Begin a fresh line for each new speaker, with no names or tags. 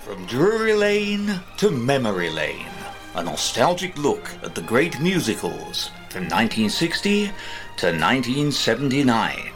From Drury Lane to Memory Lane, a nostalgic look at the great musicals from 1960 to 1979.